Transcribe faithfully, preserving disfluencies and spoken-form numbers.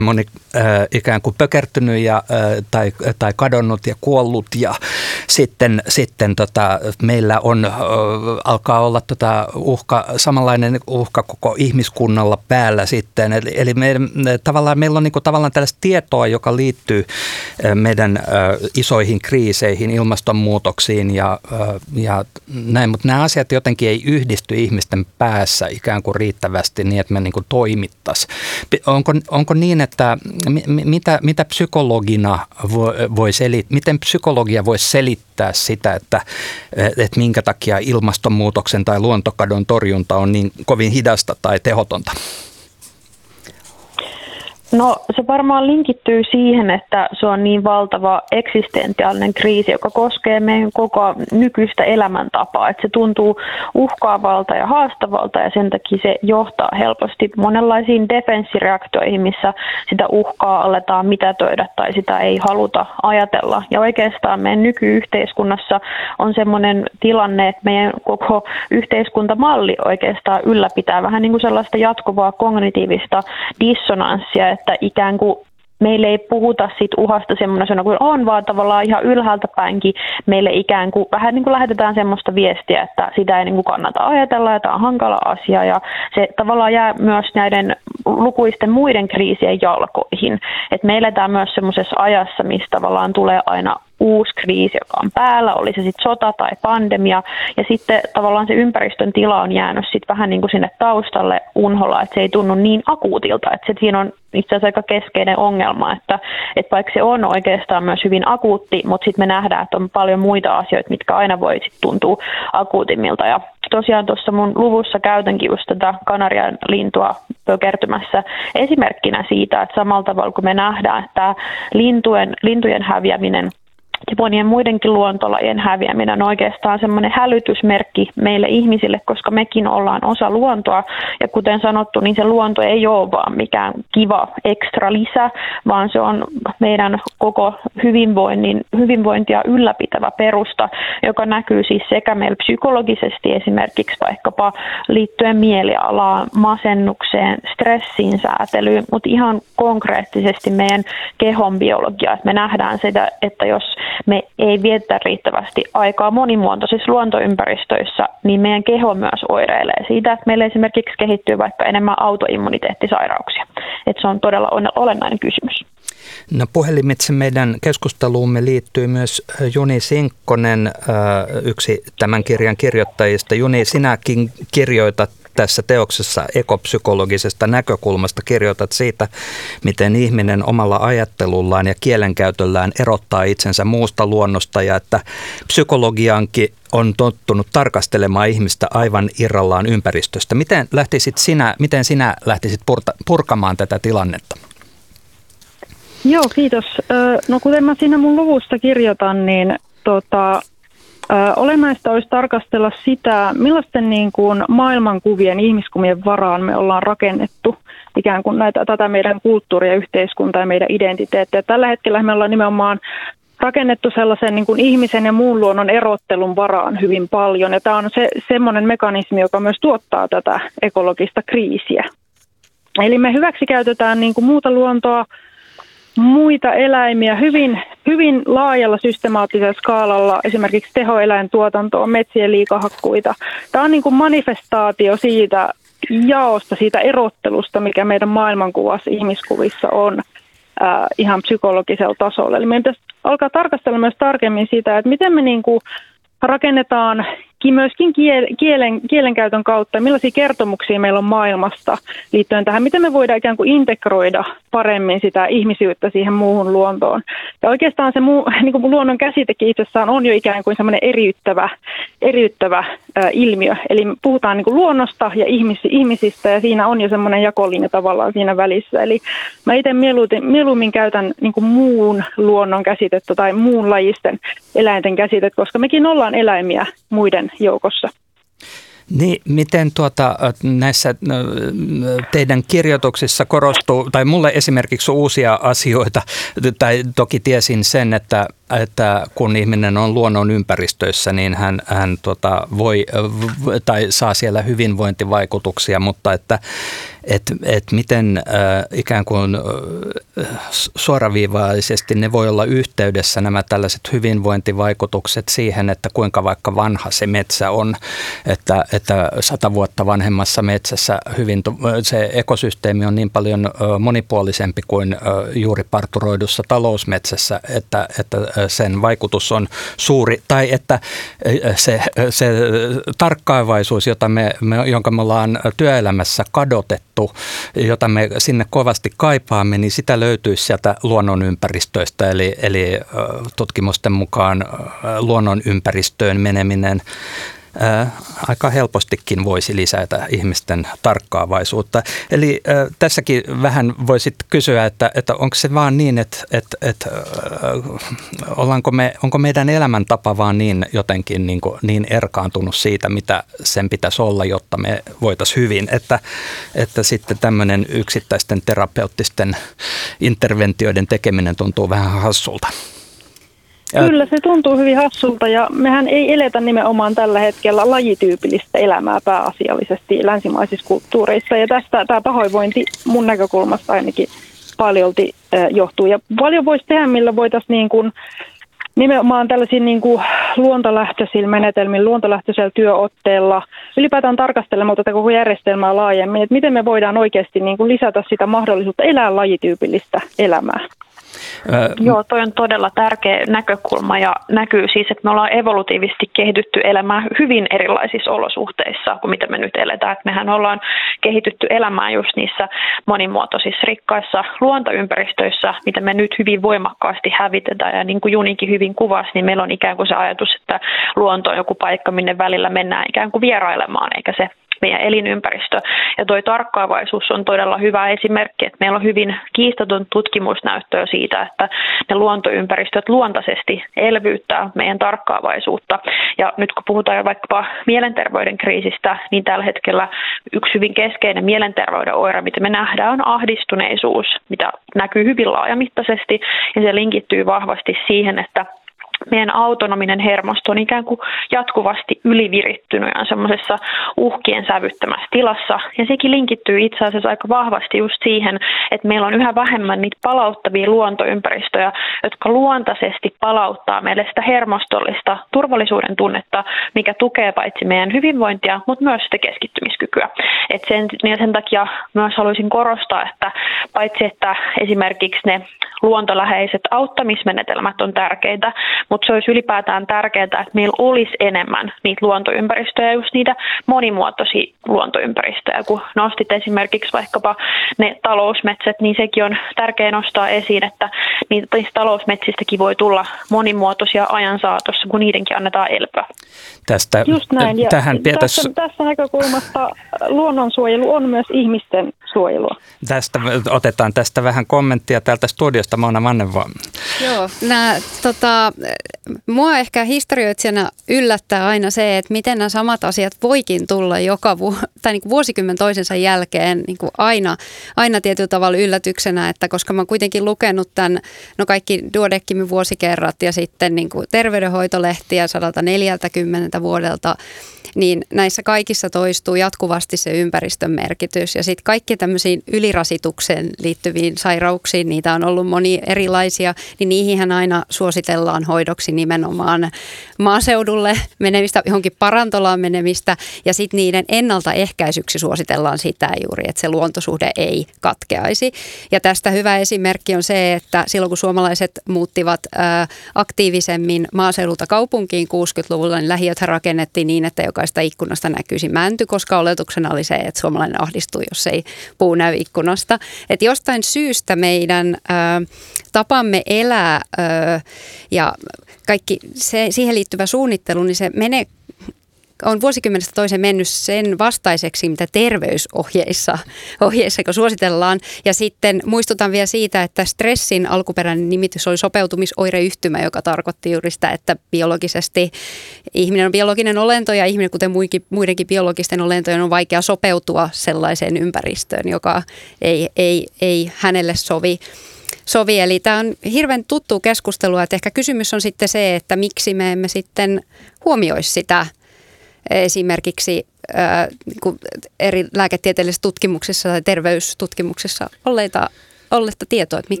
moni äh, ikään kuin pökertynyt ja, äh, tai, tai kadonnut ja kuollut ja sitten, sitten tota, meillä on, äh, alkaa olla tota uhka, samanlainen uhka koko ihmiskunnalla päällä sitten. Eli, eli me, tavallaan, meillä on niin kuin, tavallaan tällaista tietoa, joka liittyy äh, meidän äh, isoihin kriiseihin, ilmastonmuutoksiin ja, äh, ja näin, mutta nämä asiat jotenkin ei yhdisty ihmisten päässä ikään kuin riittävästi niin, että me niin kuin toimittaisiin. Onko, onko niin, että mitä, mitä psykologina voi, voi selit, miten psykologia voisi selittää sitä, että, että minkä takia ilmastonmuutoksen tai luontokadon torjunta on niin kovin hidasta tai tehotonta? No se varmaan linkittyy siihen, että se on niin valtava eksistentiaalinen kriisi, joka koskee meidän koko nykyistä elämäntapaa. Että se tuntuu uhkaavalta ja haastavalta ja sen takia se johtaa helposti monenlaisiin defenssireaktioihin, missä sitä uhkaa aletaan mitätöidä tai sitä ei haluta ajatella. Ja oikeastaan meidän nykyyhteiskunnassa on semmoinen tilanne, että meidän koko yhteiskuntamalli oikeastaan ylläpitää vähän niin kuin sellaista jatkuvaa kognitiivista dissonanssia, että ikään kuin meille ei puhuta siitä uhasta semmoisena kuin on, vaan tavallaan ihan ylhäältä päinkin meille ikään kuin vähän niin kuin lähetetään semmoista viestiä, että sitä ei niin kuin kannata ajatella ja tämä on hankala asia ja se tavallaan jää myös näiden lukuisten muiden kriisien jalkoihin. Et me eletään myös semmoisessa ajassa, missä tavallaan tulee aina uusi kriisi, joka on päällä, oli se sitten sota tai pandemia, ja sitten tavallaan se ympäristön tila on jäänyt sitten vähän niin kuin sinne taustalle unholla, että se ei tunnu niin akuutilta, että se siinä on itse asiassa aika keskeinen ongelma, että, että vaikka se on oikeastaan myös hyvin akuutti, mutta sitten me nähdään, että on paljon muita asioita, mitkä aina voi sitten tuntua akuutimmilta, ja tosiaan tuossa mun luvussa käytänkin just tätä kanarian lintua pökertymässä esimerkkinä siitä, että samalla tavalla kun me nähdään, että lintujen, lintujen häviäminen ja monien muidenkin luontolajien häviäminen on oikeastaan semmoinen hälytysmerkki meille ihmisille, koska mekin ollaan osa luontoa. Ja kuten sanottu, niin se luonto ei ole vaan mikään kiva ekstra lisä, vaan se on meidän koko hyvinvoinnin, hyvinvointia ylläpitävä perusta, joka näkyy siis sekä meillä psykologisesti esimerkiksi vaikkapa liittyen mielialaan, masennukseen, stressin säätelyyn, mutta ihan konkreettisesti meidän kehon biologiaa. Me nähdään sitä, että jos me ei vietetä riittävästi aikaa monimuotoisissa luontoympäristöissä, niin meidän keho myös oireilee siitä, että meillä esimerkiksi kehittyy vaikka enemmän autoimmuniteettisairauksia. Että se on todella olennainen kysymys. No puhelimitse meidän keskusteluumme liittyy myös Juni Sinkkonen, yksi tämän kirjan kirjoittajista. Juni, sinäkin kirjoitat tässä teoksessa ekopsykologisesta näkökulmasta, kirjoitat siitä, miten ihminen omalla ajattelullaan ja kielenkäytöllään erottaa itsensä muusta luonnosta ja että psykologiaankin on tottunut tarkastelemaan ihmistä aivan irrallaan ympäristöstä. Miten lähtisit sinä, miten sinä lähtisit purta, purkamaan tätä tilannetta? Joo, kiitos. No kuten mä siinä mun luvussa kirjoitan, niin tota, ö, olennaista olisi tarkastella sitä, millaisten niin kuin maailmankuvien, ihmiskuvien varaan me ollaan rakennettu ikään kuin näitä, tätä meidän kulttuuria, yhteiskuntaa ja meidän identiteettiä. Tällä hetkellä me ollaan nimenomaan rakennettu sellaisen niin kuin ihmisen ja muun luonnon erottelun varaan hyvin paljon. Ja tämä on se, semmoinen mekanismi, joka myös tuottaa tätä ekologista kriisiä. Eli me hyväksikäytetään niin kuin muuta luontoa, muita eläimiä hyvin, hyvin laajalla systemaattisella skaalalla, esimerkiksi tehoeläintuotantoa, metsien liikahakkuita. Tämä on niin kuin manifestaatio siitä jaosta, siitä erottelusta, mikä meidän maailmankuvassa, ihmiskuvissa on äh, ihan psykologisella tasolla. Eli meidän pitäisi alkaa tarkastella myös tarkemmin sitä, että miten me niin kuin rakennetaan myöskin kielen, kielenkäytön kautta, millaisia kertomuksia meillä on maailmasta liittyen tähän, miten me voidaan ikään kuin integroida paremmin sitä ihmisyyttä siihen muuhun luontoon. Ja oikeastaan se muu, niin kuin luonnon käsitekin itsessään on jo ikään kuin semmoinen eriyttävä, eriyttävä ä, ilmiö. Eli puhutaan niin kuin luonnosta ja ihmis, ihmisistä ja siinä on jo semmoinen jakolinja tavallaan siinä välissä. Eli mä itse mieluummin käytän niin kuin muun luonnon käsitettä tai muun lajisten eläinten käsitettä, koska mekin ollaan eläimiä muiden joukossa. Niin, miten tuota, näissä teidän kirjoituksissa korostuu, tai mulle esimerkiksi uusia asioita, tai toki tiesin sen, että että kun ihminen on luonnon ympäristöissä, niin hän, hän tota, voi tai saa siellä hyvinvointivaikutuksia, mutta että et, et miten äh, ikään kuin äh, suoraviivaisesti ne voi olla yhteydessä nämä tällaiset hyvinvointivaikutukset siihen, että kuinka vaikka vanha se metsä on, että, että sata vuotta vanhemmassa metsässä hyvin, se ekosysteemi on niin paljon äh, monipuolisempi kuin äh, juuri parturoidussa talousmetsässä, että, että sen vaikutus on suuri, tai että se, se tarkkaavaisuus, jota me, me, jonka me ollaan työelämässä kadotettu, jota me sinne kovasti kaipaamme, niin sitä löytyisi sieltä luonnonympäristöistä, eli, eli tutkimusten mukaan luonnonympäristöön meneminen Ää, aika helpostikin voisi lisätä ihmisten tarkkaavaisuutta. Eli ää, tässäkin vähän voisit kysyä, että, että onko se vaan niin, että, että, että ää, ollaanko me, onko meidän elämäntapa vaan niin jotenkin niin, kuin, niin erkaantunut siitä, mitä sen pitäisi olla, jotta me voitaisiin hyvin, että, että sitten tämmöinen yksittäisten terapeuttisten interventioiden tekeminen tuntuu vähän hassulta. Kyllä, se tuntuu hyvin hassulta ja mehän ei eletä nimenomaan tällä hetkellä lajityypillistä elämää pääasiallisesti länsimaisissa kulttuureissa. Ja tästä tämä pahoinvointi mun näkökulmasta ainakin paljolti äh, johtuu. Ja paljon voisi tehdä, millä voitaisiin niin kuin nimenomaan tällaisiin niin kuin luontolähtöisillä menetelmillä, luontolähtöisellä työotteella, ylipäätään tarkastelemaan tätä koko järjestelmää laajemmin, että miten me voidaan oikeasti niin kuin lisätä sitä mahdollisuutta elää lajityypillistä elämää. Joo, toi on todella tärkeä näkökulma ja näkyy siis, että me ollaan evolutiivisesti kehitytty elämään hyvin erilaisissa olosuhteissa kuin mitä me nyt eletään. Että mehän ollaan kehitytty elämään just niissä monimuotoisissa rikkaissa luontoympäristöissä, mitä me nyt hyvin voimakkaasti hävitetään. Ja niin kuin Junikin hyvin kuvasi, niin meillä on ikään kuin se ajatus, että luonto on joku paikka, minne välillä mennään ikään kuin vierailemaan, eikä se meidän elinympäristö. Ja tuo tarkkaavaisuus on todella hyvä esimerkki, että meillä on hyvin kiistaton tutkimusnäyttöä siitä, että ne luontoympäristöt luontaisesti elvyyttää meidän tarkkaavaisuutta. Ja nyt kun puhutaan jo vaikkapa mielenterveyden kriisistä, niin tällä hetkellä yksi hyvin keskeinen mielenterveyden oire, mitä me nähdään, on ahdistuneisuus, mitä näkyy hyvin laajamittaisesti, ja se linkittyy vahvasti siihen, että meidän autonominen hermosto on ikään kuin jatkuvasti ylivirittynyt ja semmoisessa uhkien sävyttämässä tilassa. Ja sekin linkittyy itse asiassa aika vahvasti just siihen, että meillä on yhä vähemmän niitä palauttavia luontoympäristöjä, jotka luontaisesti palauttaa meille sitä hermostollista turvallisuuden tunnetta, mikä tukee paitsi meidän hyvinvointia, mutta myös sitä keskittymiskykyä. Et sen, ja sen takia myös haluaisin korostaa, että paitsi että esimerkiksi ne luontoläheiset auttamismenetelmät on tärkeitä, mutta se olisi ylipäätään tärkeää, että meillä olisi enemmän niitä luontoympäristöjä, just niitä monimuotoisia luontoympäristöjä. Kun nostit esimerkiksi vaikkapa ne talousmetsät, niin sekin on tärkeää nostaa esiin, että niistä talousmetsistäkin voi tulla monimuotoisia ajan saatossa, kun niidenkin annetaan elpyä. Tästä, just näin. Ja tähän tässä, tässä näkökulmasta luonnonsuojelu on myös ihmisten suojelua. Tästä otetaan tästä vähän kommenttia täältä studiosta. Mona Mannervoim. Joo, nää, tota, mua ehkä historioitsijana yllättää aina se, että miten nämä samat asiat voikin tulla joka vu- tai niin kuin vuosikymmen toisensa jälkeen niin kuin aina, aina tietyllä tavalla yllätyksenä, että koska mä oon kuitenkin lukenut tämän, no kaikki Duodeckimin vuosikerrat ja sitten niin kuin terveydenhoitolehtiä sadalta neljältäkymmeneltä vuodelta, niin näissä kaikissa toistuu jatkuvasti se ympäristön merkitys ja sitten kaikki tämmöisiin ylirasitukseen liittyviin sairauksiin, niitä on ollut moni erilaisia, niin niihinhän aina suositellaan hoidoksi nimenomaan maaseudulle menemistä, johonkin parantolaan menemistä ja sitten niiden ennaltaehkäisyksi suositellaan sitä juuri, että se luontosuhde ei katkeaisi. Ja tästä hyvä esimerkki on se, että silloin kun suomalaiset muuttivat ää, aktiivisemmin maaseudulta kaupunkiin kuusikymmentäluvulla, niin lähiöthän rakennettiin niin, että jokaista ikkunasta näkyisi mänty, koska oletuksena oli se, että suomalainen ahdistuu, jos ei puu näy ikkunasta. Että jostain syystä meidän ää, tapamme elää ää, ja kaikki se, siihen liittyvä suunnittelu, niin se menee on vuosikymmenestä toiseen mennyt sen vastaiseksi, mitä terveysohjeissa ohjeissa, kun suositellaan. Ja sitten muistutan vielä siitä, että stressin alkuperäinen nimitys oli sopeutumisoireyhtymä, joka tarkoitti juuri sitä, että biologisesti ihminen on biologinen olento ja ihminen, kuten muidenkin biologisten olentojen, on vaikea sopeutua sellaiseen ympäristöön, joka ei, ei, ei hänelle sovi. sovi. Eli tämä on hirveän tuttua keskustelua, että ehkä kysymys on sitten se, että miksi me emme sitten huomioisi sitä esimerkiksi ää, niin eri lääketieteellisissä tutkimuksissa tai terveystutkimuksissa olleita, olletta tietoa, että